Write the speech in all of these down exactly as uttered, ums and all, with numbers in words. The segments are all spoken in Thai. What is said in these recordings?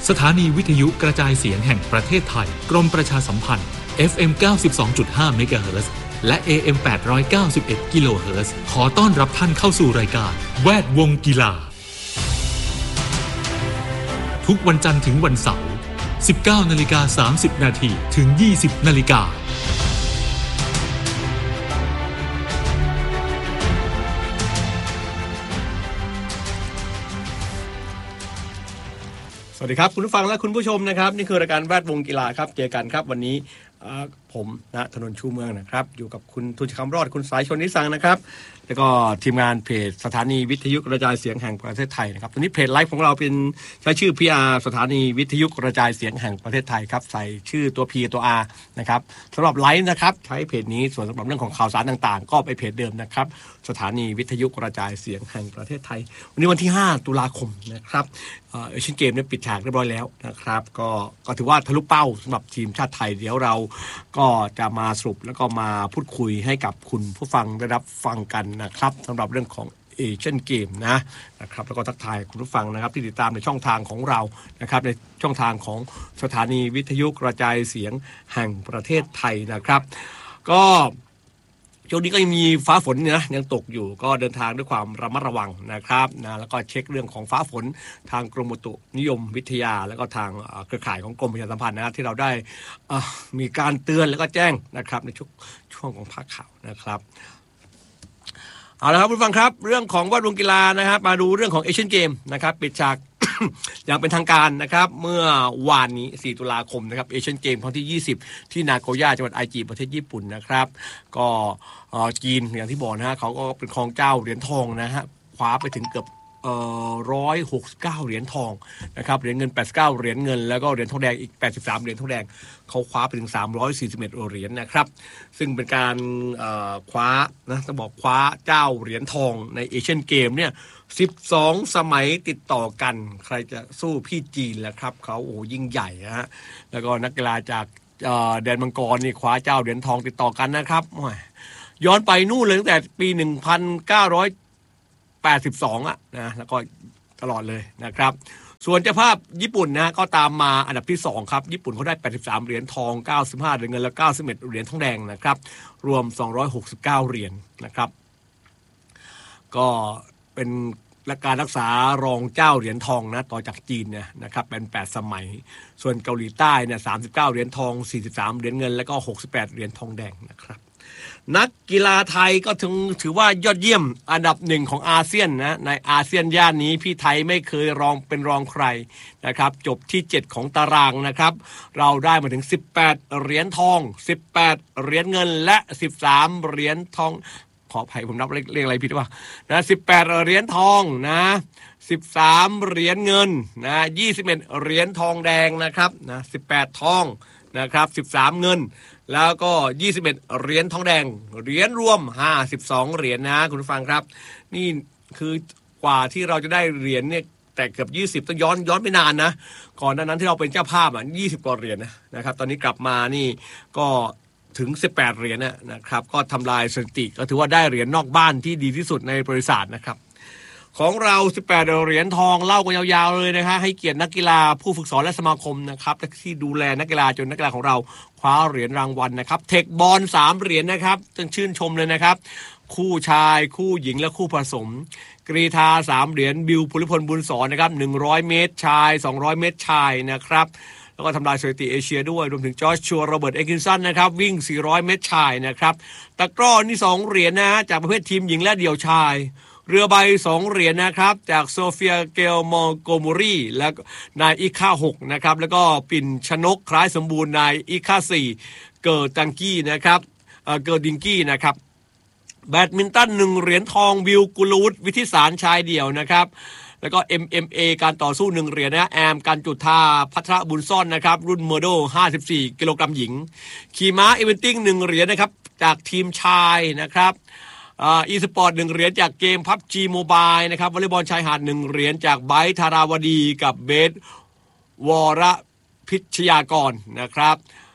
สถานีวิทยุกระจายเสียงแห่งประเทศไทยกรมประชาสัมพันธ์ เอฟ เอ็ม เก้าสิบสองจุดห้า เมกะเฮิรตซ์และ เอ เอ็ม แปดร้อยเก้าสิบเอ็ด กิโลเฮิรตซ์ขอต้อนรับท่านเข้าสู่รายการแวดวงกีฬาทุกวันจันทร์ถึงวันเสาร์ สิบเก้านาฬิกาสามสิบนาทีถึง ยี่สิบนาฬิกาสวัสดีครับคุณผู้ฟังและคุณผู้ชมนะครับนี่คือรายการแวดวงกีฬาครับเจอกันครับวันนี้ผมนะธนนท์ชูเมืองนะครับอยู่กับคุณทุนคำรอดคุณสายชนนิสังนะครับแล้วก็ทีมงานเพจสถานีวิทยุกระจายเสียงแห่งประเทศไทยนะครับตอนนี้เพจไลฟ์ของเราเป็นใช้ชื่อ พี อาร์ สถานีวิทยุกระจายเสียงแห่งประเทศไทยครับใส่ชื่อตัว P ตัว R นะครับสำหรับไลฟ์นะครับใช้เพจนี้ส่วนสำหรับเรื่องของข่าวสารต่างๆก็ไปเพจเดิมนะครับสถานีวิทยุกระจายเสียงแห่งประเทศไทยวันนี้วันที่ห้าตุลาคมนะครับเอเชียนเกมเนี่ยปิดฉากเรียบร้อยแล้วนะครับก็ก็ถือว่าทะลุเป้าสำหรับทีมชาติไทยเดี๋ยวเราก็จะมาสรุปแล้วก็มาพูดคุยให้กับคุณผู้ฟังได้รับฟังกันนะครับสำหรับเรื่องของเอเชียนเกมนะนะครับแล้วก็ทักทายคุณผู้ฟังนะครับที่ติดตามในช่องทางของเรานะครับในช่องทางของสถานีวิทยุกระจายเสียงแห่งประเทศไทยนะครับก็ช่วงนี้ก็ยังมีฟ้าฝนนะยังตกอยู่ก็เดินทางด้วยความระมัดระวังนะครับนะแล้วก็เช็คเรื่องของฟ้าฝนทางกรมอุตุนิยมวิทยาแล้วก็ทางเครือข่ายของกรมประชาสัมพันธ์นะที่เราได้มีการเตือนแล้วก็แจ้งนะครับในช่วงช่วงของภาคข่าวนะครับเอาละครับคุณฟังครับเรื่องของแวดวงกีฬานะครับมาดูเรื่องของเอเชียนเกมนะครับปิดฉาก อย่างเป็นทางการนะครับเมื่อวานนี้สี่ตุลาคมนะครับเอเชียนเกมครั้งที่ยี่สิบที่นาโกย่าจังหวัดไอจิประเทศญี่ปุ่นนะครับก็จีนอย่างที่บอกนะฮะเขาก็เป็นครองเจ้าเหรียญทองนะฮะคว้าไปถึงเกือบเอ่อหนึ่งร้อยหกสิบเก้าเหรียญทองนะครับเหรียญเงินแปดสิบเก้าเหรียญเงินแล้วก็เหรียญทองแดงอีกแปดสิบสามเหรียญทองแดงเขาคว้าไปถึงสามร้อยสี่สิบเอ็ดเหรียญนะครับซึ่งเป็นการเอ่อคว้านะต้องบอกคว้าเจ้าเหรียญทองในเอเชียนเกมเนี่ยสิบสองสมัยติดต่อกันใครจะสู้พี่จีนล่ะครับเขาโอ้ยิ่งใหญ่ฮะแล้วก็นักกีฬาจากแดนมังกรนี่คว้าเจ้าเหรียญทองติดต่อกันนะครับย้อนไปนู่นเลยตั้งแต่ปีหนึ่งพันเก้าร้อยแปดสิบสองอ่ะนะแล้วก็ตลอดเลยนะครับส่วนเจ้าภาพญี่ปุ่นนะก็ตามมาอันดับที่สองครับญี่ปุ่นเขาได้แปดสิบสามเหรียญทองเก้าสิบห้าเหรียญเงินและเก้าสิบเอ็ดเหรียญทองแดงนะครับรวมสองร้อยหกสิบเก้าเหรียญนะครับก็เป็นและการรักษารองเจ้าเหรียญทองนะต่อจากจีนเนี่ยนะครับเป็นแปดสมัยส่วนเกาหลีใต้เนี่ยสามสิบเก้าเหรียญทองสี่สิบสามเหรียญเงินแล้วก็หกสิบแปดเหรียญทองแดงนะครับนักกีฬาไทยก็ถึงถือว่ายอดเยี่ยมอันดับหนึ่งของอาเซียนนะในอาเซียนย่านนี้พี่ไทยไม่เคยรองเป็นรองใครนะครับจบที่เจ็ดของตารางนะครับเราได้มาถึงสิบแปดเหรียญทองสิบแปดเหรียญเงินและสิบสามเหรียญทองขออภัยผมนับเลขเลขอะไรผิดว่านะสิบแปดเหรียญทองนะสิบสามเหรียญเงินนะยี่สิบเอ็ดเหรียญทองแดงนะครับนะสิบแปดทองนะครับสิบสามเงินแล้วก็ยี่สิบเอ็ดเหรียญทองแดงเหรียญรวมห้าสิบสองเหรียญนะคุณผู้ฟังครับนี่คือกว่าที่เราจะได้เหรียญเนี่ยแต่เกือบยี่สิบต้องย้อนย้อนไปนานนะก่อนหน้านั้นที่เราเป็นเจ้าภาพอ่ะยี่สิบกว่าเหรียญนะครับตอนนี้กลับมานี่ก็ถึงสิบแปดเหรียญนะครับก็ทำลายสถิติก็ถือว่าได้เหรียญนอกบ้านที่ดีที่สุดในบริษัทนะครับของเราสิบแปดเหรียญทองเล่ากันยาวๆเลยนะฮะให้เกียรตินักกีฬาผู้ฝึกสอนและสมาคมนะครับที่ดูแลนักกีฬาจนนักกีฬาของเราคว้าเหรียญรางวัลนะครับเทคบอลสามเหรียญนะครับต้องชื่นชมเลยนะครับคู่ชายคู่หญิงและคู่ผสมกรีฑาสามเหรียญบิวภูริพลบุญสอนนะครับหนึ่งร้อยเมตรชายสองร้อยเมตรชายนะครับแล้วก็ทำลายสถิติเอเชียด้วยรวมถึงจอร์จชัวโรเบิร์ตเอคินสันนะครับวิ่งสี่ร้อยเมตรชายนะครับตะกร้อนี่สองเหรียญนะจากประเภททีมหญิงและเดี่ยวชายเรือใบสองเหรียญนะครับจากโซเฟียเกลมอร์โกมูรีและนายอิค่าหกนะครับแล้วก็ปิ่นชนกคล้ายสมบูรณ์นายอิค่าสี่เกิร์ตังกี้นะครับเอ่อเกิร์ดิงกี้นะครับแบดมินตันหนึ่งเหรียญทองวิวกุลวุฒิวิทิสารชายเดี่ยวนะครับแล้วก็ เอ็ม เอ็ม เอ การต่อสู้หนึ่งเหรียญนะแอมการจุดท่าพัทรบุญซ่อนนะครับรุ่นเมอร์โดห้าสิบสี่กิโลกรัมหญิงขี่ม้าอีเวนติ้งหนึ่งเหรียญนะครับจากทีมชายนะครับอ่าอีสปอร์ตหนึ่งเหรียญจากเกม พับจี Mobile นะครับวอลเลย์บอลชายหาดหนึ่งเหรียญจากไบร์ทธาราวดีกับเบสวรพิชยากรนะครับ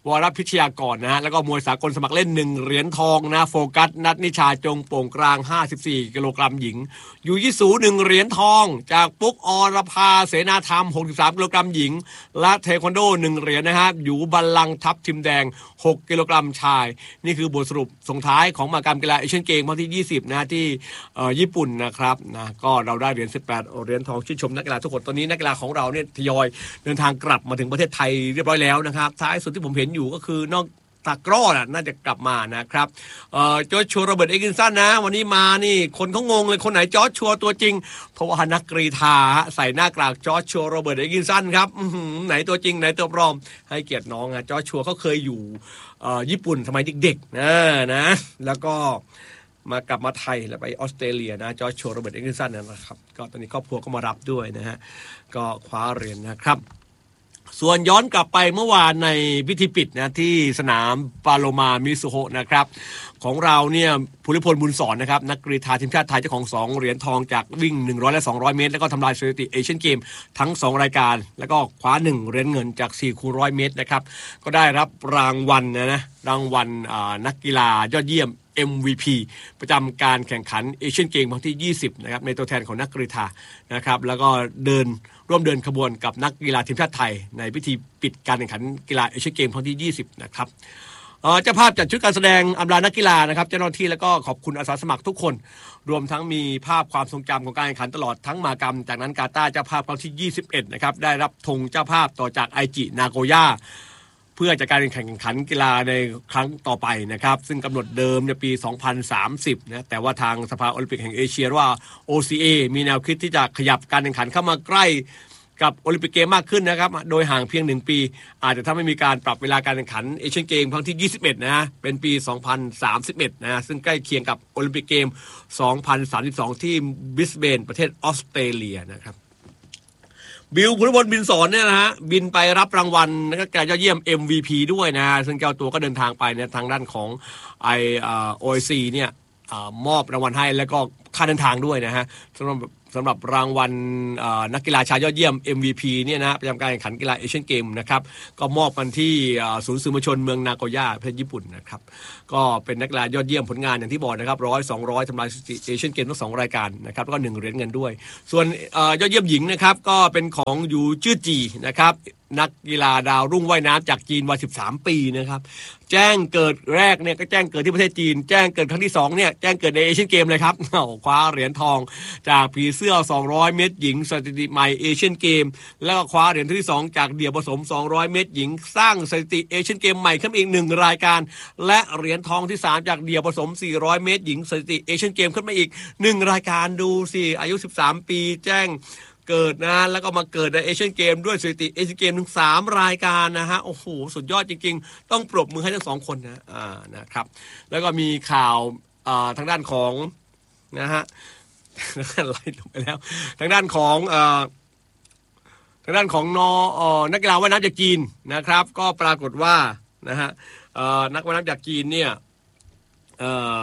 วรพิชยากรนะฮะแล้วก็มวยสากลสมัครเล่นหนึ่งเหรียญทองนะโฟกัสนัทนิชาจงโป่งกลางห้าสิบสี่กิโลกรัมหญิงยูยิสูหนึ่งเหรียญทองจากปุ๊กอรภาเสนาธรรมหกสิบสามกิโลกรัมหญิงและเทควันโดหนึ่งเหรียญนะฮะอยู่บัลลังก์ทัพทิมแดงหกกิโลกรัมชายนี่คือบทสรุปส่งท้ายของมหกรรมกีฬาเอเชียนเกมครั้งที่ยี่สิบนะที่ญี่ปุ่นนะครับนะก็เราได้เหรียญสิบแปดเหรียญทองชื่นชมนักกีฬาทุกคนตอนนี้นักกีฬาของเราเนี่ยทยอยเดินทางกลับมาถึงประเทศไทยเรียบร้อยแล้วนะครับท้ายสุดที่ผมเห็นอยู่ก็คือนอกตากร้อน่าจะกลับมานะครับเอ่อจอร์จชัวโรเบิร์ตเอกินสันนะวันนี้มานี่คนเขางงเลยคนไหนจอร์จชัวตัวจริงเพราะว่านักกรีฑาใส่หน้ากากจอร์จชัวโรเบิร์ตเอกินสันครับไหนตัวจริงไหนตัวปลอมให้เกียรติน้องอ่ะจอร์จชัวเขาเคยอยู่เอ่อญี่ปุ่นสมัยเด็กๆนะนะแล้วก็มากลับมาไทยแล้วไปออสเตรเลียนะจอร์จชัวโรเบิร์ตเอกินสันนะครับก็ตอนนี้ครอบครัวก็มารับด้วยนะฮะก็คว้าเหรียญนะครับส่วนย้อนกลับไปเมื่อวานในพิธีปิดนะที่สนามปาโลมามิซุโฮะนะครับของเราเนี่ยภูริพลบุญสอนนะครับนักกรีฑาทีมชาติไทยเจ้าของสองเหรียญทองจากวิ่งหนึ่งร้อยและสองร้อยเมตรแล้วก็ทำลายสถิติเอเชียนเกมทั้งสองรายการแล้วก็คว้าหนึ่งเหรียญเงินจากสี่คูณร้อยเมตรนะครับก็ได้รับรางวัลนะนะรางวัลนักกีฬายอดเยี่ยม เอ็ม วี พี ประจำการแข่งขันเอเชียนเกมครั้งที่ยี่สิบนะครับในตัวแทนของนักกรีฑานะครับแล้วก็เดินร่วมเดินขบวนกับนักกีฬาทีมชาติไทยในพิธีปิดการแข่งขันกีฬาเอเชียนเกมครั้งที่ยี่สิบนะครับเจ้าภาพจัดชุดการแสดงอำลานักกีฬานะครับเจ้าหน้าที่แล้วก็ขอบคุณอาสาสมัครทุกคนรวมทั้งมีภาพความทรงจำของการแข่งขันตลอดทั้งมหกรรมจากนั้นกาตาร์เจ้าภาพครั้งที่ยี่สิบเอ็ดนะครับได้รับธงเจ้าภาพต่อจากไอจินาโกย่าเพื่อจัดการแข่งขันกีฬาในครั้งต่อไปนะครับซึ่งกำหนดเดิมในปีสองพันสามสิบนะแต่ว่าทางสภาโอลิมปิกแห่งเอเชียว่า โอ ซี เอ มีแนวคิดที่จะขยับการแข่งขันเข้ามาใกล้กับโอลิมปิกเกมมากขึ้นนะครับโดยห่างเพียงหนึ่งปีอาจจะทำให้มีการปรับเวลาการแข่งขันเอเชียนเกมครั้งที่ยี่สิบเอ็ดนะเป็นปีสองพันสามสิบเอ็ดนะซึ่งใกล้เคียงกับโอลิมปิกเกมสองพันสามสิบสองที่บริสเบนประเทศออสเตรเลียนะครับบิลภูริพลบินสอนเนี่ยนะฮะบินไปรับรางวัลนักกีฬายอดเยี่ยม เอ็ม วี พี ด้วยนะซึ่งเจ้าตัวก็เดินทางไปเนี่ยทางด้านของไอเอ่อ โอ ไอ ซี เนี่ยมอบรางวัลให้แล้วก็ค่าเดินทางด้วยนะฮะสำหรับสำหรับรางวัลนักกีฬาชายยอดเยี่ยม เอ็ม วี พี เนี่ยนะประจำการแข่งขันกีฬาเอเชียนเกมนะครับก็มอบกันที่ศูนย์สื่อมวลชนเมืองนาโกย่าประเทศญี่ปุ่นนะครับก็เป็นนักกีฬายอดเยี่ยมผลงานอย่างที่บอกนะครับร้อยสองร้อยทำลายสถิติเอเชียนเกมทั้งสองรายการนะครับแล้วก็หนึ่งเหรียญเงินด้วยส่วนยอดเยี่ยมหญิงนะครับก็เป็นของยูจื้อจีนะครับนักกีฬาดาวรุ่งว่ายน้ำจากจีนวัยสิบสามปีนะครับแจ้งเกิดแรกเนี่ยก็แจ้งเกิดที่ประเทศจีนแจ้งเกิดครั้งที่สองเนี่ยแจ้งเกิดในเอเชียนเกมเลยครับคว้าเหรียญทองจากผีเสื้อสองร้อยเมตรหญิงสถิติใหม่เอเชียนเกมแล้วก็คว้าเหรียญที่สองจากเดี่ยวผสมสองร้อยเมตรหญิงสร้างสถิติเอเชียนเกมใหม่ขึ้นอีกหนึ่งรายการและเหรียญทองที่สามจากเดี่ยวผสมสี่ร้อยเมตรหญิงสถิติเอเชียนเกมขึ้นมาอีกหนึ่งรายการดูสิอายุสิบสามปีแจ้งเกิดนะแล้วก็มาเกิดในเอเชียนเกมด้วยสถิติเอเชียนเกมถึงสามรายการนะฮะโอ้โหสุดยอดจริงๆต้องปรบมือให้ทั้งสองคนนะอ่านะครับแล้วก็มีข่าวอ่าทางด้านของนะฮะไล่ลงไปแล้วทางด้านของอ่าทางด้านของนอนักกีฬาว่ายน้ำจากจีนนะครับก็ปรากฏว่านะฮะนักว่ายน้ำจากจีนเนี่ยเอ่อ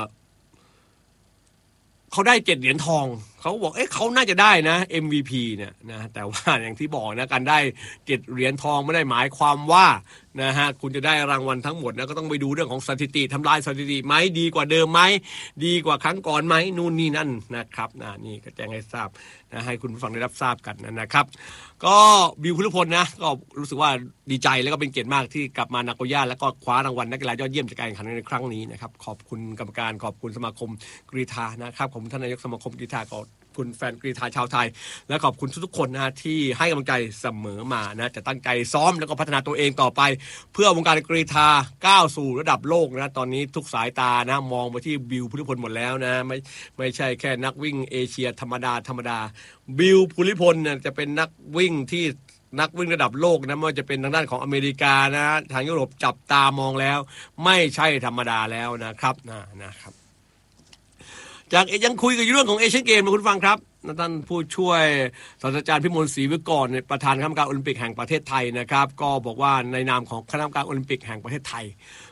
เขาได้เจ็ดเหรียญทองเขาบอกเอ๊ะเขาน่าจะได้นะ เอ็ม วี พี เนี่ยนะแต่ว่าอย่างที่บอกนะการได้เจ็ดเหรียญทองไม่ได้หมายความว่านะฮะคุณจะได้รางวัลทั้งหมดนะก็ต้องไปดูเรื่องของสถิติทำลายสถิติไหมดีกว่าเดิมไหมดีกว่าครั้งก่อนไหมนู่นนี่นั่นนะครับนะนี่ก็แจ้งให้ทราบนะให้คุณผู้ฟังได้รับทราบกันนะครับก็บิวภูริพลนะก็รู้สึกว่าดีใจแล้วก็เป็นเกียรติมากที่กลับมานาโกย่าแล้วก็คว้ารางวัลนักกีฬายอดเยี่ยมจากการแข่งขันในครั้งนี้นะครับขอบคุณกรรมการขอบคุณสมาคมกรีฑานะครับขอบคุณท่านนายกสมาคมกรีฑาขอบคุณแฟนกรีฑาชาวไทยและขอบคุณทุกๆคนนะที่ให้กำลังใจเสมอมานะจะตั้งใจซ้อมแล้วก็พัฒนาตัวเองต่อไปเพื่อวงการกรีฑาก้าวสู่ระดับโลกนะตอนนี้ทุกสายตานะมองไปที่บิวภูริพลหมดแล้วนะไม่ไม่ใช่แค่นักวิ่งเอเชียธรรมดาธรรมดาบิวภูริพลเนี่ยจะเป็นนักวิ่งที่นักวิ่งระดับโลกนะไม่ว่าจะเป็นทางด้านของอเมริกานะทางยุโรปจับตามองแล้วไม่ใช่ธรรมดาแล้วนะครับนะนะครับจากยังคุยกันเรื่องของเอเชียนเกมนะคุณฟังครับท่านผู้ช่วยศาสตราจารย์พิมลศรีวิกรประธานคณะกรรมการโอลิมปิกแห่งประเทศไทยนะครับก็บอกว่าในนามของคณะกรรมการโอลิมปิกแห่งประเทศไทย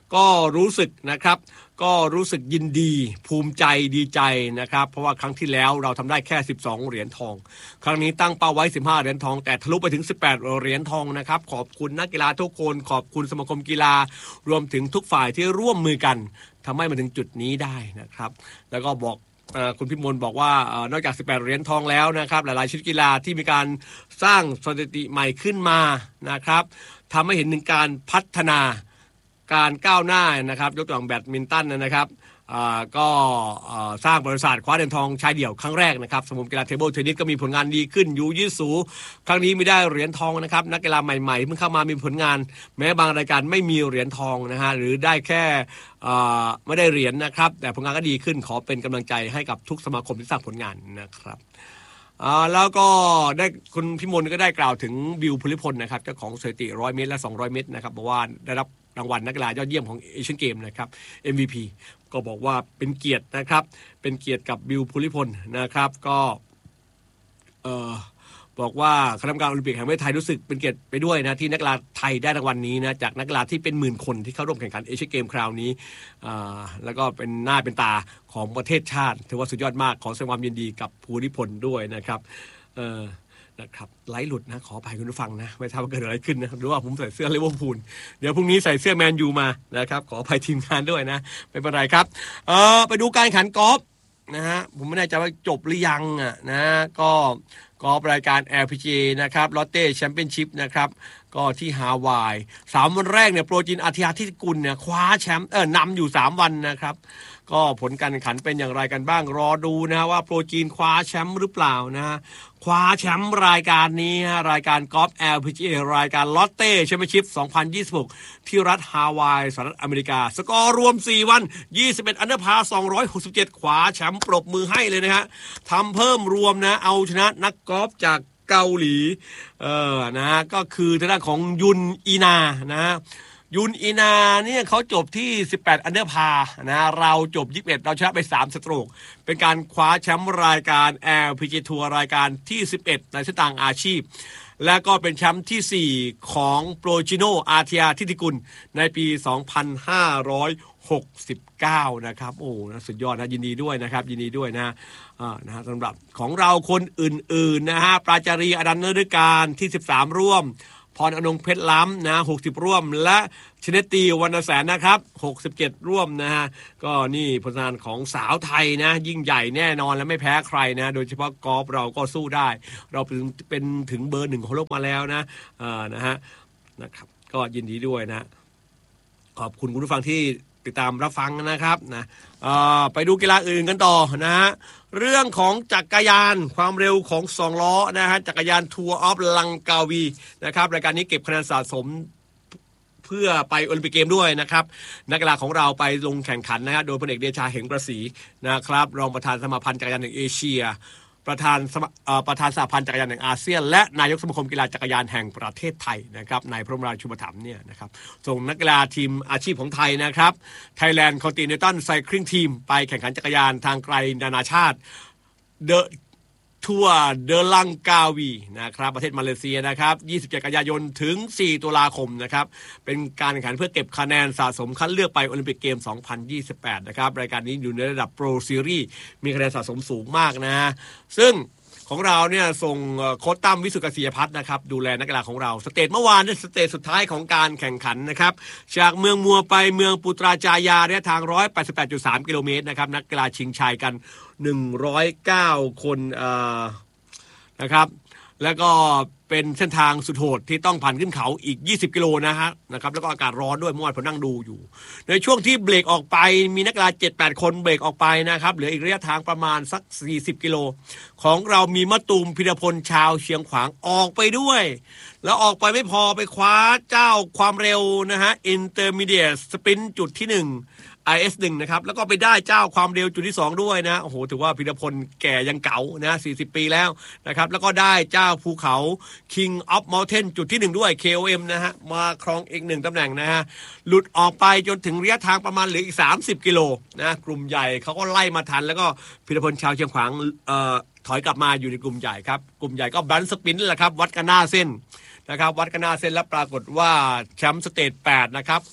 ก็รู้สึกนะครับก็รู้สึกยินดีภูมิใจดีใจนะครับเพราะว่าครั้งที่แล้วเราทำได้แค่สิบสองเหรียญทองครั้งนี้ตั้งเป้าไว้สิบห้าเหรียญทองแต่ทะลุไปถึงสิบแปดเหรียญทองนะครับขอบคุณนักกีฬาทุกคนขอบคุณสมาคมกีฬารวมถึงทุกฝ่ายที่ร่วมมือกันทำให้มาถึงจุดนี้ได้นะครับแล้วก็บอกคุณพิมลบอกว่านอกจากสิบแปดเหรียญทองแล้วนะครับหลายๆชนิดกีฬาที่มีการสร้างสถิติใหม่ขึ้นมานะครับทำให้เห็นถึงการพัฒนาการก้าวหน้านะครับยกตัวอย่างแบดมินตันนะครับก็สร้างบริษัทคว้าเหรียญทองชายเดี่ยวครั้งแรกนะครับสมาคมกีฬาเทเบิลเทนนิสก็มีผลงานดีขึ้นยูยิสูครั้งนี้มีได้เหรียญทองนะครับนักกีฬาใหม่ๆเพิ่งเข้ามามีผลงานแม้บางรายการไม่มีเหรียญทองนะฮะหรือได้แค่ไม่ได้เหรียญนะครับแต่ผลงานก็ดีขึ้นขอเป็นกำลังใจให้กับทุกสมาคมที่สร้างผลงานนะครับแล้วก็ได้คุณพิมลก็ได้กล่าวถึงบิวภูริพลนะครับเจ้าของสถิติร้อยเมตรและสองร้อยเมตรนะครับบอกว่าได้รับรางวัลนักกีฬายอดเยี่ยมของเอเชียนเกมนะครับ เอ็ม วี พี ก็บอกว่าเป็นเกียรตินะครับเป็นเกียรติกับบิวภูริพลนะครับก็เอ่อบอกว่าคณะกรรมการโอลิมปิกแห่งประเทศไทยรู้สึกเป็นเกียรติไปด้วยนะที่นักกีฬาไทยได้รางวัลนี้นะจากนักกีฬาที่เป็นหมื่นคนที่เข้าร่วมแข่งขันเอเชียนเกมคราวนี้อ่าแล้วก็เป็นหน้าเป็นตาของประเทศชาติถือว่าสุดยอดมากขอแสดงความยินดีกับภูริพลด้วยนะครับเอ่อนะครับไลฟ์หลุดนะขออภัยคุณผู้ฟังนะไม่ทราบว่าเกิดอะไรขึ้นนะหรือว่าผมใส่เสื้อลิเวอร์พูลเดี๋ยวพรุ่งนี้ใส่เสื้อแมนยูมานะครับขออภัยทีมงานด้วยนะไม่เป็นไรครับเออไปดูการแข่งขันกอล์ฟนะฮะผมไม่แน่ใจว่าจบหรือยังอ่ะนะก็กอล์ฟรายการ แอล พี จี เอ นะครับลอตเต้แชมเปี้ยนชิพนะครับก็ที่ฮาวายสามวันแรกเนี่ยโปรจินอาทิตย์ที่กุลเนี่ยคว้าแชมป์เออนำอยู่สามวันนะครับก็ผลการแข่งขันเป็นอย่างไรกันบ้างรอดูนะฮะว่าโปรจีนคว้าแชมป์หรือเปล่านะฮะคว้าแชมป์รายการนี้ฮะรายการกอล์ฟ แอล พี จี เอ รายการลอตเต้แชมเปี้ยนชิพสองพันยี่สิบหกที่รัฐฮาวายสหรัฐอเมริกาสกอร์รวมสี่วันยี่สิบเอ็ดอันเดอร์พาร์สองร้อยหกสิบเจ็ดคว้าแชมป์ปรบมือให้เลยนะฮะทำเพิ่มรวมนะเอาชนะนักกอล์ฟจากเกาหลีเออนะฮะก็คือทางด้านของยุนอีนานะยุนอีนาเนี่ยเขาจบที่สิบแปดอันเดอร์พาร์นะเราจบยี่สิบเอ็ดเราชนะไปสามสโตรกเป็นการคว้าแชมป์รายการ แอล พี จี เอ ทัวร์รายการที่สิบเอ็ดในเส้นทางอาชีพและก็เป็นแชมป์ที่สี่ของโปรจิโนอาร์เทียทิติกุลในปีสองพันห้าร้อยหกสิบเก้านะครับโอ้นะสุดยอดนะยินดีด้วยนะครับยินดีด้วยนะอ่านะสำหรับของเราคนอื่นๆนะฮะปราจารีอดันนฤการที่สิบสามร่วมพรอนงเพชรล้ำนะหกสิบร่วมและชเนตีวรรณแสนนะครับหกสิบเจ็ดร่วมนะฮะก็นี่ผลงานของสาวไทยนะยิ่งใหญ่แน่นอนและไม่แพ้ใครนะโดยเฉพาะกอล์ฟเราก็สู้ได้เราเป็นเป็นถึงเบอร์หนึ่งของโลกมาแล้วนะอ่านะฮะนะครับก็ยินดีด้วยนะขอบคุณคุณผู้ฟังที่ติดตามรับฟังนะครับนะไปดูกีฬาอื่นกันต่อนะฮะเรื่องของจักรยานความเร็วของสองล้อนะฮะจักรยานทัวร์ออฟลังกาวีนะครับรายการนี้เก็บคะแนนสะสมเพื่อไปโอลิมปิกเกมด้วยนะครับนักกีฬาของเราไปลงแข่งขันนะฮะโดยพลเอกเดชาเหงประศรีนะครับรองประธานสมาพันธ์จักรยานแห่งเอเชียประธานประธานสหพันธ์จักรยานแห่งอาเซียนและนายกสมาคมกีฬาจักรยานแห่งประเทศไทยนะครับนายพรหมราชุปถัมภ์เนี่ยนะครับส่งนักกีฬาทีมอาชีพของไทยนะครับ Thailand Continental Cycling Team ไปแข่งขันจักรยานทางไกลนานาชาติเดอะทัวร์เดลังกาวีนะครับประเทศมาเลเซียนะครับยี่สิบเจ็ดกันยายนถึงสี่ตุลาคมนะครับเป็นการแข่งขันเพื่อเก็บคะแนนสะสมคัดเลือกไปโอลิมปิกเกมสองพันยี่สิบแปดนะครับรายการนี้อยู่ในระดับโปรซีรีส์มีคะแนนสะสมสูงมากนะซึ่งของเราเนี่ยส่งโค้ชตั้มวิสุทธิ์เกษียพัฒน์นะครับดูแลนักกีฬาของเราสเตจเมื่อวานเป็นสเตจสุดท้ายของการแข่งขันนะครับจากเมืองมัวไปเมืองปุตราจายาระยะทางหนึ่งร้อยแปดสิบแปดจุดสามกิโลเมตรนะครับนักกีฬาชิงชัยกันหนึ่งร้อยเก้าคนเอ่อนะครับแล้วก็เป็นเส้นทางสุดโหดที่ต้องผ่านขึ้นเขาอีกยี่สิบกิโลนะฮะนะครับแล้วก็อากาศร้อนด้วยเมื่อวานผมนั่งดูอยู่ในช่วงที่เบรกออกไปมีนักกีฬา เจ็ดแปด คนเบรกออกไปนะครับเหลืออีกระยะทางประมาณสักสี่สิบกิโลของเรามีมะตูมพิรพลชาวเชียงขวางออกไปด้วยแล้วออกไปไม่พอไปคว้าเจ้าความเร็วนะฮะ Intermediate Sprint จุดที่หนึ่งไอ เอส หนึ่ง นะครับแล้วก็ไปได้เจ้าความเร็วจุดที่สองด้วยนะโอ้โหถือว่าพิรพลแก่ยังเก๋านะสี่สิบปีแล้วนะครับแล้วก็ได้เจ้าภูเขา King of Mountain จุดที่หนึ่งด้วย เค โอ เอ็ม นะฮะมาครองอีกหนึ่งตำแหน่งนะฮะหลุดออกไปจนถึงระยะทางประมาณเหลืออีกสามสิบกิโลนะกลุ่มใหญ่เขาก็ไล่มาทันแล้วก็พิรพลชาวเชียงขวางเอ่อถอยกลับมาอยู่ในกลุ่มใหญ่ครับกลุ่มใหญ่ก็บันสปินแหละครับวัดกันหน้าเส้นนะครับวัดกันหน้าเส้นแล้วปรากฏว่าแชมป์สเตจแปดนะครับ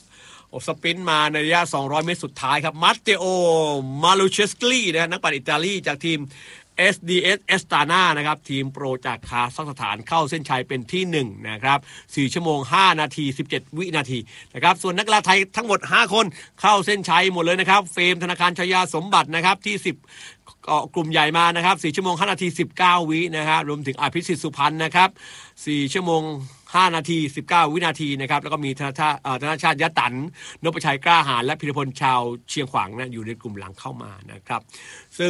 โอ้สปรินต์มาในระยะสองร้อยเมตรสุดท้ายครับมัตเตโอมาลูเชสกลีนะนักปั่นอิตาลีจากทีม เอส ดี เอส Astana นะครับทีมโปรจากคาซัคสถานเข้าเส้นชัยเป็นที่หนึ่งนะครับสี่ชั่วโมงห้านาทีสิบเจ็ดวินาทีนะครับส่วนนักกีฬาไทยทั้งหมดห้าคนเข้าเส้นชัยหมดเลยนะครับเฟรมธนาคารชยาสมบัตินะครับที่สิบกลุ่มใหญ่มานะครับสี่ชั่วโมงห้านาทีสิบเก้าวินะฮะรวมถึงอภิสิทธิ์สุพรรณนะครับสี่ชั่วโมงห้านาทีสิบเก้าวินาทีนะครับแล้วก็มีธนาชาติธนาชาติยะตันนพชัยกล้าหาญและพิรพลชาวเชียงขวางนะอยู่ในกลุ่มหลังเข้ามานะครับซึ่ง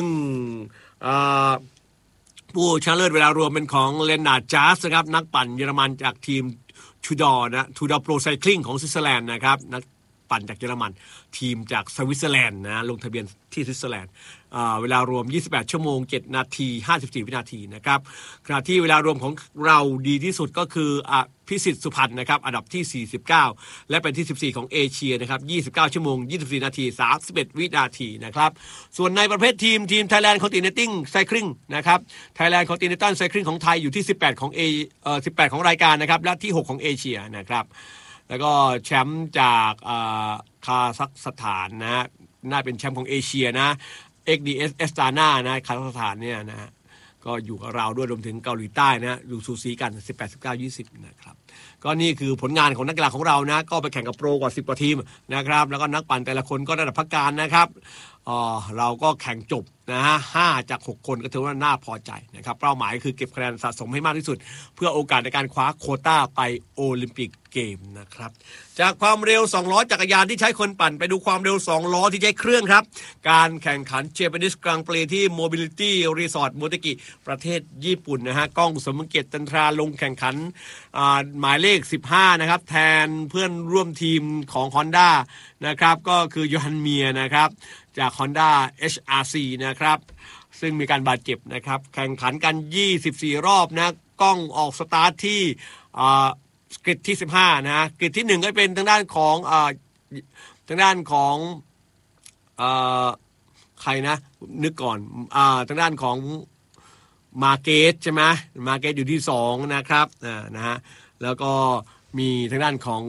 ผู้ชนะเลิศเวลารวมเป็นของเลนนาร์ดจัสนะครับนักปั่นเยอรมันจากทีมทูดอร์นะทูดอร์โปรไซคลิงของสวิตเซอร์แลนด์นะครับนักปั่นจากเยอรมันทีมจากสวิตเซอร์แลนด์นะลงทะเบียนที่สวิตเซอร์แลนด์เวลารวมยี่สิบแปดชั่วโมงเจ็ดนาทีห้าสิบสี่วินาทีนะครับขณะที่เวลารวมของเราดีที่สุดก็คืออภิสิทธิ์สุพรรณนะครับอันดับที่สี่สิบเก้าและเป็นที่สิบสี่ของเอเชียนะครับยี่สิบเก้าชั่วโมงยี่สิบสี่นาทีสามสิบเอ็ดวินาทีนะครับส่วนในประเภททีมทีม Thailand Continental Cycling นะครับ Thailand Continental Cycling ของไทยอยู่ที่สิบแปดของเอเอ่อสิบแปดของรายการนะครับและที่หกของเอเชียนะครับแล้วก็แชมป์จากคาซัคสถานนะฮะน่าเป็นแชมป์ของเอเชียนะ เอ็กซ์ ดี เอส Astana นะคาซัคสถานเนี่ยนะฮะก็อยู่กับเราด้วยรวมถึงเกาหลีใต้นะอยู่สูสีกันสิบแปด สิบเก้า ยี่สิบนะครับก็นี่คือผลงานของนักกีฬาของเรานะก็ไปแข่งกับโปรกว่าสิบกว่าทีมนะครับแล้วก็นักปั่นแต่ละคนก็ระดับพักการนะครับเอ่อเราก็แข่งจบนะฮะห้าจากหกคนก็ถือว่าน่าพอใจนะครับเป้าหมายคือเก็บคะแนนสะสมให้มากที่สุดเพื่อโอกาสในการคว้าโควต้าไปโอลิมปิกเกมนะครับจากความเร็วสองล้อจักรยานที่ใช้คนปั่นไปดูความเร็วสองล้อที่ใช้เครื่องครับการแข่งขันเจแปนิสกรังปรีที่ Mobility Resort โมเตกิประเทศญี่ปุ่นนะฮะก้องสมเกียรติจันทราลงแข่งขันหมายเลขสิบห้านะครับแทนเพื่อนร่วมทีมของ Honda นะครับก็คือโยฮันเมียนะครับจาก Honda เอช อาร์ ซี นะครับซึ่งมีการบาดเจ็บนะครับแข่งขันกันยี่สิบสี่รอบนะก้องออกสตาร์ทที่กริดที่สิบห้านะกริดที่หนึ่งก็เป็นทางด้านของอ่าทางด้านของอ่าใครนะนึกก่อนอ่าทางด้านของมาเกตใช่ไหมมาเกตอยู่ที่สองนะครับอ่านะฮะแล้วก็มีทางด้านของ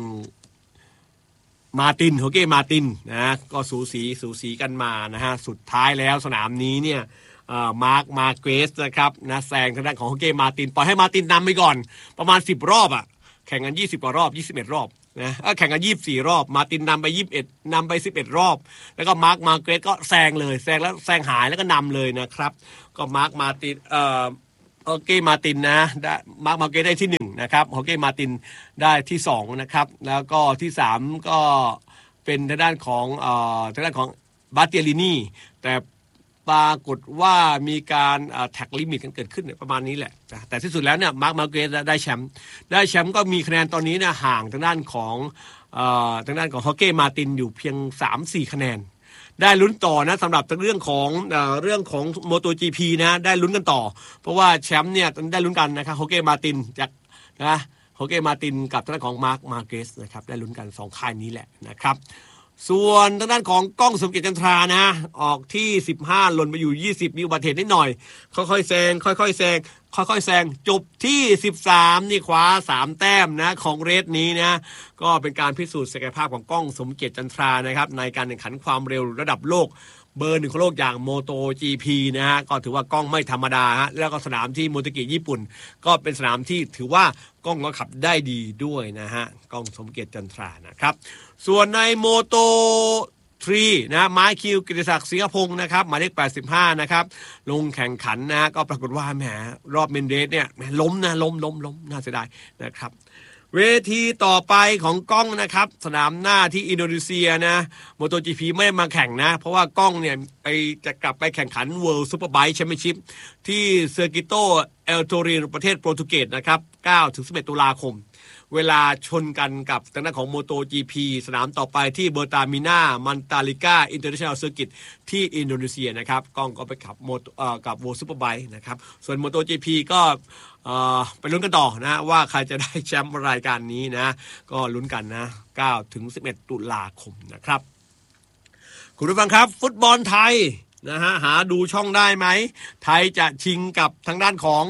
มาตินโฮเก้มาตินนะก็สูสีสูสีกันมานะฮะสุดท้ายแล้วสนามนี้เนี่ยมาร์คมาเกรสนะครับนะแซงทางด้านของโฮเก้มาตินปล่อยให้มาตินนำไปก่อนประมาณสิบรอบอ่ะแข่งกันยี่สิบกว่ารอบยี่สิบเอ็ดรอบนะแข่งกันยี่สิบสี่รอบมาตินนำไปยี่สิบเอ็ดนำไปสิบเอ็ดรอบแล้วก็มาร์คมาเกรสก็แซงเลยแซงแล้วแซงหายแล้วก็นำเลยนะครับก็มาร์คมาตินเอ่อโฮเก้มาตินนะได้มาร์คมาเกรสได้ที่หนึ่งนะครับโฮเก้มาตินได้ที่สองนะครับแล้วก็ที่สามก็เป็นทางด้านของเอ่อทางด้านของบาเตียลินีแต่ปรากฏว่ามีการแท็กลิมิตกันเกิดขึ้นประมาณนี้แหละแต่ที่สุดแล้วเนี่ยมาร์คมาเกรสได้แชมป์ได้แชมป์ก็มีคะแนนตอนนี้เนี่ยห่างทางด้านของเอ่อทางด้านของโฮเก้มาตินอยู่เพียง สามสี่ คะแนนได้ลุ้นต่อนะสำหรับเรื่องของเอ่อเรื่องของ MotoGP นะได้ลุ้นกันต่อเพราะว่าแชมป์เนี่ยได้ลุ้นกันนะครับโฮเก้มาตินจากนะโฮเก้มาตินกับทางด้านของมาร์คมาเกรสนะครับได้ลุ้นกันสองค่ายนี้แหละนะครับส่วนทางด้านของก้องสมเกียรติจันทรานะออกที่สิบห้าหล่นไปอยู่ยี่สิบมีอุบัติเหตุนิดหน่อยค่อยๆแซงค่อยๆแซงค่อยๆแซงจบที่สิบสามนี่คว้าสามแต้มนะของเรสนี้นะก็เป็นการพิสูจน์ศักยภาพของก้องสมเกียรติจันทรานะครับในการแข่งขันความเร็วระดับโลกเบอร์หนึ่งของโลกอย่าง MotoGP นะฮะก็ถือว่ากล้องไม่ธรรมดาฮะแล้วก็สนามที่โมโตกิญี่ปุ่นก็เป็นสนามที่ถือว่ากล้องก็ขับได้ดีด้วยนะฮะกล้องสมเกียรติจันทรานะครับส่วนในโมโตทรีนะไม้คิวกิติศักดิ์ศรีพงศ์นะครับหมายเลขแปดสิบห้านะครับลงแข่งขันนะก็ปรากฏว่าแหมรอบเมนเดสเนี่ยล้มนะล้มล้มล้มน่าเสียดายนะครับเวทีต่อไปของกล้องนะครับสนามหน้าที่อินโดนีเซียนะ MotoGP ไม่ได้มาแข่งนะเพราะว่ากล้องเนี่ยไปจะกลับไปแข่งขัน World Superbike Championship ที่เซอร์กิโตเอลโตรินประเทศโปรตุเกสนะครับเก้าถึงสิบเอ็ดตุลาคมเวลาชนกันกับทางด้านของ MotoGP สนามต่อไปที่เบอร์ตามินามันตาลิก้าอินเตอร์เนชั่นแนลเซอร์กิตที่อินโดนีเซียนะครับกล้องก็ไปขับโมเอ่อกับ World Superbike นะครับส่วน MotoGP ก็เอ่อไปลุ้นกันต่อนะว่าใครจะได้แชมป์รายการนี้นะก็ลุ้นกันนะเก้าถึงสิบเอ็ดตุลาคมนะครับคุณผู้ฟังครับฟุตบอลไทยนะฮะหาดูช่องได้ไหมไทยจะชิงกับทางด้านของ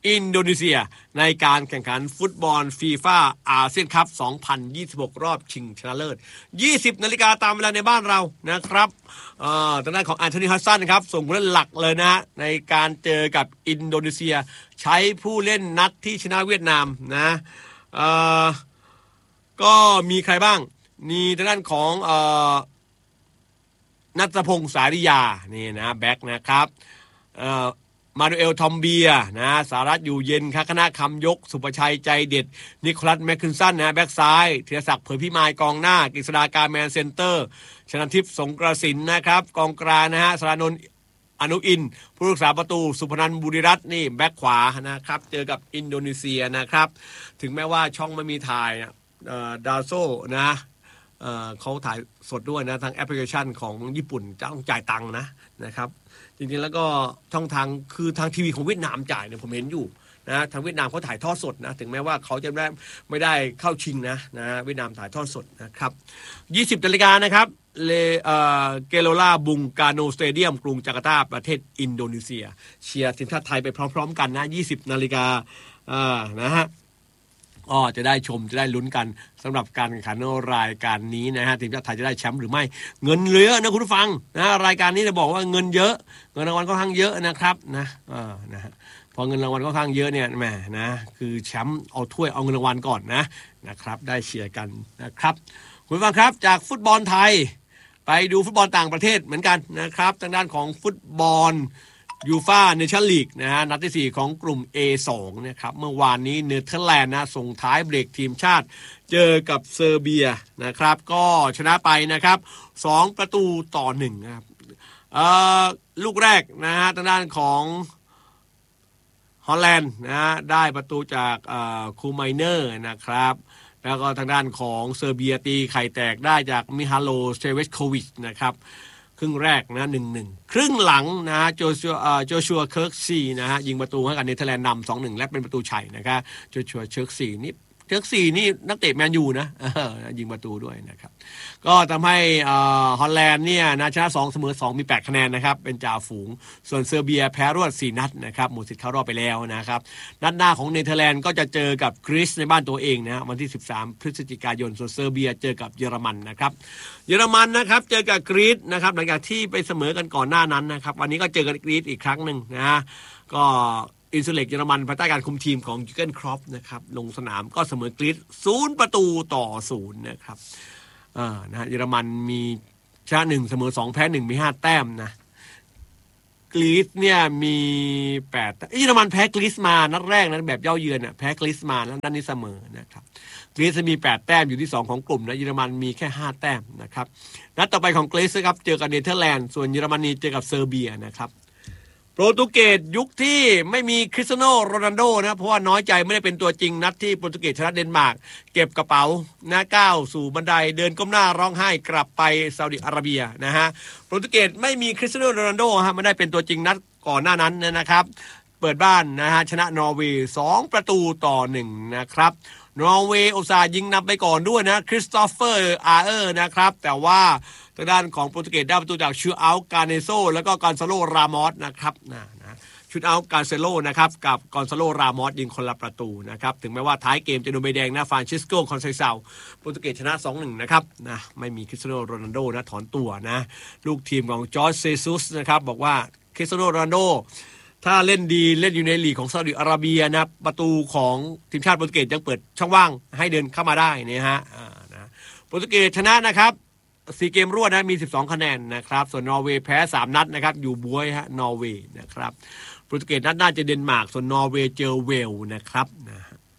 อินโดนีเซียในการแข่งขันฟุตบอลฟีฟ่าอาเซียนคัพสองพันยี่สิบหกรอบชิงชนะเลิศ ยี่สิบนาฬิกาตามเวลาในบ้านเรานะครับเอ่อทางด้านของแอนโทนีฮัสซันครับส่งผู้เล่นหลักเลยนะฮะในการเจอกับอินโดนีเซียใช้ผู้เล่นนัดที่ชนะเวียดนามนะเอ่อก็มีใครบ้างมีทางด้านของเอ่อณัฐพงษ์สาริยานี่นะแบ็คนะครับเอ่อมานูเอลทอมเบียนะสารัตอยู่เย็นคณะคำยกสุภชัยใจเด็ดนิโคลัสแมคคินสันนะแบ็คซ้ายธีรศักดิ์เผยพิมายกองหน้ากฤษฎาการแมนเซนเตอร์ชนะทิพย์สงกระสินนะครับกองกลางนะฮะสรานนท์อนุอินผู้รักษาประตูสุพนันท์บุรีรัตน์นี่แบ็คขวานะครับเจอกับอินโดนีเซียนะครับถึงแม้ว่าช่องไม่มีถ่ายดาวโซนะเอ่อเขาถ่ายสดด้วยนะทางแอปพลิเคชันของญี่ปุ่นจะต้องจ่ายตังค์นะนะครับจริงๆแล้วก็ช่องทางคือทางทีวีของเวียดนามจ่ายเนี่ยผมเห็นอยู่นะทางเวียดนามเขาถ่ายทอดสดนะถึงแม้ว่าเขาจะไม่ได้ไม่ได้เข้าชิงนะนะเวียดนามถ่ายทอดสดนะครับยี่สิบนาฬิกานะครับเลเอ่อเกโลลาบุงกาโนสเตเดียมกรุงจาการ์ตาประเทศอินโดนีเซียเชียร์ทีมชาติไทยไปพร้อมๆกันนะยี่สิบนาฬิกาอ่านะฮะก็จะได้ชมจะได้ลุ้นกันสำหรับการแข่งขันรายการนี้นะฮะทีมชาติไทยจะได้แชมป์หรือไม่เงินเหลือนะคุณผู้ฟังนะรายการนี้จะบอกว่าเงินเยอะเงินรางวัลก็ค่อนข้างเยอะนะครับนะอ่านะฮะพอเงินรางวัลก็ค่อนข้างเยอะเนี่ยแหมนะคือแชมป์เอาถ้วยเอาเงินรางวัลก่อนนะนะครับได้เชียร์กันนะครับคุณผู้ฟังครับจากฟุตบอลไทยไปดูฟุตบอลต่างประเทศเหมือนกันนะครับทางด้านของฟุตบอลยูฟ่าเนชั่นลีกนะฮะนัดที่สี่ของกลุ่ม เอ สอง นะครับเมื่อวานนี้เนเธอร์แลนด์นะส่งท้ายเบรกทีมชาติเจอกับเซอร์เบียนะครับก็ชนะไปนะครับสองประตูต่อหนึ่งนะครับเอ่อลูกแรกนะฮะทางด้านของฮอลแลนด์นะฮะได้ประตูจากเอ่อคูไมเนอร์นะครับแล้วก็ทางด้านของเซอร์เบียตีไข่แตกได้จากมิฮาโลสเตเวชโควิชนะครับครึ่งแรกนะ หนึ่งหนึ่ง ครึ่งหลังนะฮะโจชัวเอ่อโจชัวเคิร์กซีนะฮะยิงประตูให้กับเนเธอร์แลนด์นำ สองหนึ่ง และเป็นประตูชัยนะครับโจชัวเคิร์กซีนี่เคิร์กซีนี่นักเตะแมนยูนะยิงประตูด้วยนะครับก็ทำให้ฮอลแลนด์เนี่ยนะชนะสองเสมอสองมีแปดคะแนนนะครับเป็นจ่าฝูงส่วนเซอร์เบียแพ้รวดสี่นัดนะครับหมดสิทธิ์เข้ารอบไปแล้วนะครับนัดหน้าของเนเธอร์แลนด์ก็จะเจอกับกรีซในบ้านตัวเองนะวันที่สิบสามพฤศจิกายนส่วนเซอร์เบียเจอกับเยอรมันนะครับเยอรมันนะครับเจอกับกรีซนะครับหลังจากที่ไปเสมอกันก่อนหน้านั้นนะครับวันนี้ก็เจอกับกรีซอีกครั้งหนึ่งนะก็อินซูเล็กเยอรมันภายใต้การคุมทีมของยูเกนครอปนะครับลงสนามก็เสมอกรีซศูนย์ประตูต่อศูนย์นะครับอ่านะเยอรมันมีชนะหนึ่งเสมอสองแพ้หนึ่งมีห้าแต้มนะกรีซเนี่ยมีแปดเยอรมันแพ้กรีซมานัดแรกนะแบบเย่าเยือนน่ะแพ้กรีซมาแล้วนัดนี้เสมอนะครับกรีซมีแปดแต้มอยู่ที่สองของกลุ่มนะเยอรมันมีแค่ห้าแต้มนะครับนัดต่อไปของกรีซครับเจอกับเนเธอร์แลนด์ส่วนเยอรมนีเจอกับเซอร์เบียนะครับโปรตุเกสยุคที่ไม่มีคริสเตียโนโรนัลโดนะเพราะว่าน้อยใจไม่ได้เป็นตัวจริงนัดที่โปรตุเกสชนะเดนมาร์กเก็บกระเป๋าหน้าก้าวสู่บันไดเดินก้มหน้าร้องไห้กลับไปซาอุดิอาระเบียนะฮะโปรตุเกสไม่มีคริสเตียโนโรนัลโดฮะไม่ได้เป็นตัวจริงนัดก่อนหน้านั้นนะครับเปิดบ้านนะฮะชนะนอร์เวย์สองประตูต่อหนึ่งนะครับนอร์เวย์อุตส่าห์ยิงนำไปก่อนด้วยนะคริสโตเฟอร์อาร์เออร์นะครับแต่ว่าทางด้านของโปรตุเกสได้ประตูจากชูอัลกาเนโซแล้วก็กอนซาโลรามอสนะครับนะนะชูอัลกาเซโลนะครับกับกอนซาโลรามอสยิงคนละประตูนะครับถึงแม้ว่าท้ายเกมจะโดนใบแดงนะฟรานซิสโกคอนเซซาโปรตุเกสชนะ สองหนึ่ง นะครับนะไม่มีคริสเตียโนโรนัลโดนะถอนตัวนะลูกทีมของจอร์จเซซุสนะครับบอกว่าคริสเตียโนโรนัลโดถ้าเล่นดีเล่นอยู่ในลีกของซาอุดิอาระเบียนะประตูของทีมชาติโปรตุเกสยังเปิดช่องว่างให้เดินเข้ามาได้เนี่ยฮะนะโปรตุเกสชนะนะครับสี่เกมรวดนะมีสิบสองคะแนนนะครับส่วนนอร์เวย์แพ้สามนัดนะครับอยู่บ๊วยฮะนอร์เวย์นะครับโปรตุเกสนัดหน้าจะเดนมาร์กส่วนนอร์เวย์เจอเวลนะครับนะ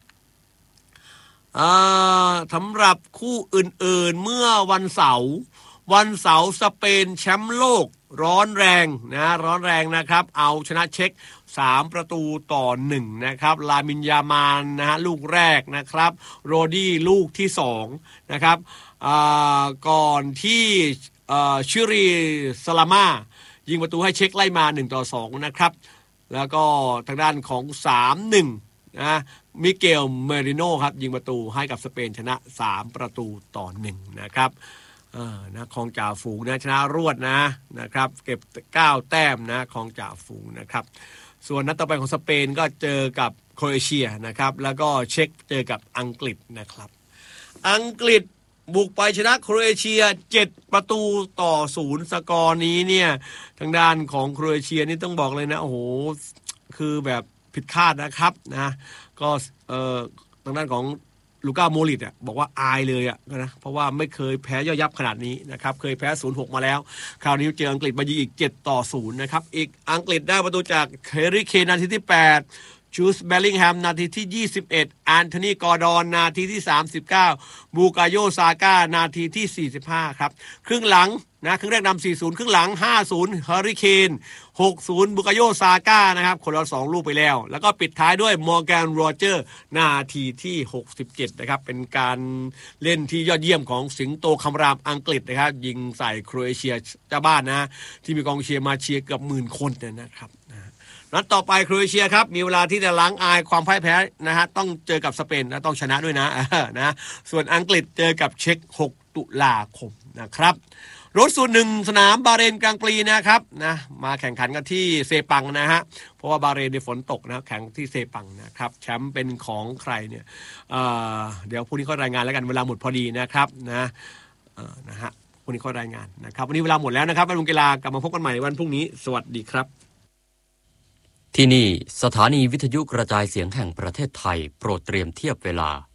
อ่าสำหรับคู่อื่นๆเมื่อวันเสาร์วันเสาร์สเปนแชมป์โลกร้อนแรงนะร้อนแรงนะครับเอาชนะเช็กสามประตูต่อหนึ่งนะครับลามินยามานนะฮะลูกแรกนะครับโรดี้ลูกที่สองนะครับก่อนที่ชิรีซาลาม่ายิงประตูให้เช็กไล่มาหนึ่งต่อสองนะครับแล้วก็ทางด้านของ สามหนึ่ง นะมิเกลเมริโน่ครับยิงประตูให้กับสเปนชนะสามประตูต่อหนึ่งนะครับเออนะของจ่าฝูงนะชนะรวดนะนะครับเก็บเก้าแต้มนะของจ่าฝูงนะครับส่วนนัดต่อไปของสเปนก็เจอกับโครเอเชียนะครับแล้วก็เช็กเจอกับอังกฤษนะครับอังกฤษบุกไปชนะโครเอเชียเจ็ดประตูต่อศูนย์สกอร์นี้เนี่ยทางด้านของโครเอเชียนี่ต้องบอกเลยนะโอ้โหคือแบบผิดคาดนะครับนะก็เอ่อทางด้านของลูก้าโมริตอ่ะบอกว่าอายเลยอ่ะนะเพราะว่าไม่เคยแพ้ย่อยยับขนาดนี้นะครับเคยแพ้ ศูนย์หก มาแล้วคราวนี้เจออังกฤษมายิงอีกเจ็ดต่อศูนย์นะครับอีกอังกฤษได้ประตูจากแฮร์รี่เคนนาทีที่แปดจูสเบลลิงแฮมนาทีที่ยี่สิบเอ็ดแอนโทนีกอร์ดอนนาทีที่สามสิบเก้าบูกาโยซาก้านาทีที่สี่สิบห้าครับครึ่งหลังนะครึ่งแรกนำ สี่ศูนย์ ครึ่งหลัง ห้าศูนย์ เฮอร์รี่เคน หกศูนย์ บูกาโยซาก้านะครับคนละสองลูกไปแล้วแล้วก็ปิดท้ายด้วยมอร์แกนโรเจอร์นาทีที่หกสิบเจ็ดนะครับเป็นการเล่นที่ยอดเยี่ยมของสิงโตคำรามอังกฤษนะครับยิงใส่โครเอเชียเจ้าบ้านนะที่มีกองเชียร์มาเชียร์เกือบหมื่นคนนะครับนัดต่อไปโครเอเชียครับมีเวลาที่จะล้างอายความพ่ายแพ้นะฮะต้องเจอกับสเปนและต้องชนะด้วยนะนะส่วนอังกฤษเจอกับเช็กหกตุลาคมนะครับรถสูตรหนึ่งสนามบาเรนกลางปีนะครับนะมาแข่งขันกันที่เซปังนะฮะเพราะว่าบาเรนในฝนตกนะแข่งที่เซปังนะครับแชมป์เป็นของใครเนี่ย เ, เดี๋ยวพรุ่งนี้เขารายงานแล้วกันเวลาหมดพอดีนะครับนะนะฮะพรุ่งนี้เขารายงานนะครับวันนี้เวลาหมดแล้วนะครับวันกีฬากลับมาพบกันใหม่วันพรุ่งนี้สวัสดีครับที่นี่สถานีวิทยุกระจายเสียงแห่งประเทศไทยโปรดเตรียมเทียบเวลา